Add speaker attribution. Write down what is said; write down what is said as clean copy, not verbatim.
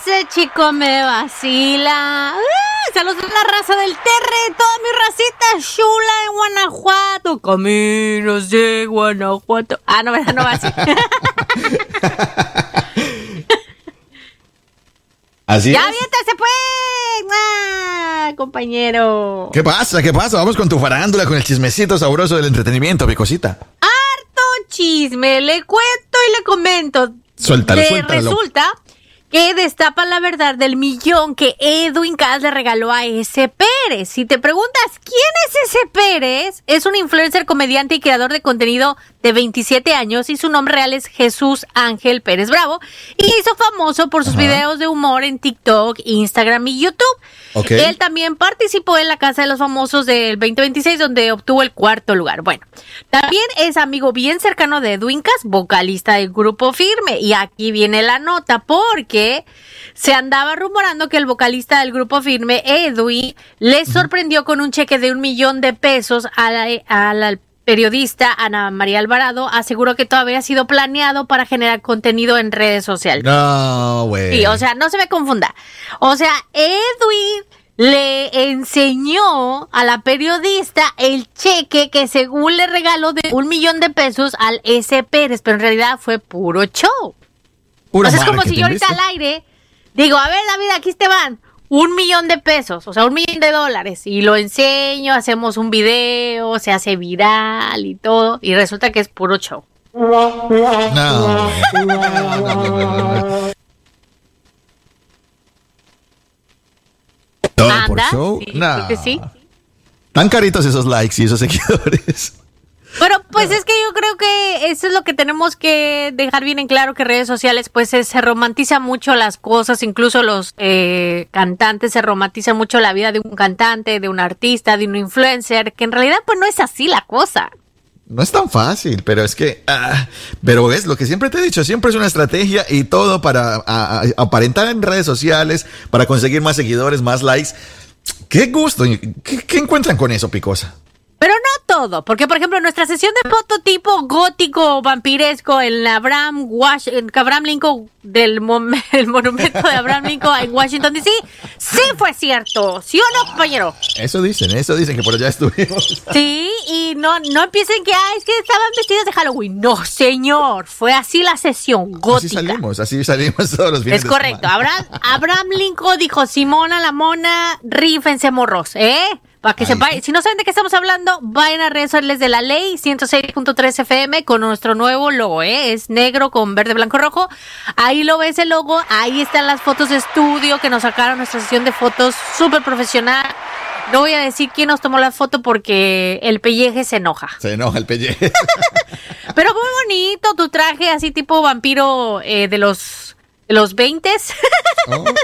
Speaker 1: Ese chico me vacila. Saludos a la raza del Terre, toda mi racita chula en Guanajuato. Caminos de Guanajuato. No, ¿verdad? No va así.
Speaker 2: Así
Speaker 1: ¡Ya
Speaker 2: es.
Speaker 1: aviéntase, pues! Compañero.
Speaker 2: ¿Qué pasa? Vamos con tu farándula, con el chismecito sabroso del entretenimiento, Picosita.
Speaker 1: Harto chisme, le cuento y le comento.
Speaker 2: Suéltalo.
Speaker 1: Resulta que destapa la verdad del millón que Edwin Cass le regaló a ese Pérez. Si te preguntas quién es ese Pérez, es un influencer, comediante y creador de contenido de 27 años y su nombre real es Jesús Ángel Pérez Bravo y se hizo famoso por sus videos de humor en TikTok, Instagram y YouTube.
Speaker 2: Okay.
Speaker 1: Él también participó en la Casa de los Famosos del 2026 donde obtuvo el 4º lugar. Bueno, también es amigo bien cercano de Edwin Cass, vocalista del Grupo Firme. Y aquí viene la nota porque se andaba rumorando que el vocalista del Grupo Firme, Edwin, le sorprendió con un cheque de $1 millón a la periodista Ana María Alvarado. Aseguró que todo había sido planeado para generar contenido en redes sociales.
Speaker 2: No, güey.
Speaker 1: Sí, o sea, no se me confunda. O sea, Edwin le enseñó a la periodista el cheque que según le regaló de $1 millón al S. Pérez, pero en realidad fue puro show.
Speaker 2: Puro
Speaker 1: O sea, es como si yo
Speaker 2: marketing,
Speaker 1: ahorita
Speaker 2: ¿viste?
Speaker 1: al aire digo, a ver, David, aquí te van $1 millón, o sea, $1 millón, y lo enseño, hacemos un video, se hace viral y todo, y resulta que es puro show.
Speaker 2: No. Todo por
Speaker 1: ¿Anda?
Speaker 2: show.
Speaker 1: Sí,
Speaker 2: No.
Speaker 1: creo que sí.
Speaker 2: Tan caritos esos likes y esos seguidores.
Speaker 1: Pero pues es que yo creo que eso es lo que tenemos que dejar bien en claro, que redes sociales pues se romantiza mucho las cosas, incluso los cantantes se romantizan mucho la vida de un cantante, de un artista, de un influencer, que en realidad pues no es así la cosa.
Speaker 2: No es tan fácil, pero es que... pero es lo que siempre te he dicho, siempre es una estrategia y todo para aparentar en redes sociales, para conseguir más seguidores, más likes. ¡Qué gusto! ¿Qué encuentran con eso, Picosa?
Speaker 1: Pero no todo, porque por ejemplo nuestra sesión de foto tipo gótico, vampiresco, en Abraham Lincoln, el monumento de Abraham Lincoln en Washington DC, sí fue cierto, ¿sí o no, compañero?
Speaker 2: Eso dicen que por allá estuvimos.
Speaker 1: Sí, y no empiecen que es que estaban vestidos de Halloween. No, señor, fue así la sesión gótica.
Speaker 2: Así salimos todos los fines
Speaker 1: Es correcto. Abraham Lincoln dijo, Simona la mona, rífense morros, para que sepan, si no saben de qué estamos hablando, vayan a redes sociales de La Ley 106.3 FM con nuestro nuevo logo, es negro con verde, blanco, rojo. Ahí lo ves el logo, ahí están las fotos de estudio que nos sacaron, nuestra sesión de fotos súper profesional. No voy a decir quién nos tomó la foto porque el pelleje se enoja.
Speaker 2: Se enoja el pelleje.
Speaker 1: Pero muy bonito tu traje, así tipo vampiro de los 20s.
Speaker 2: Oh.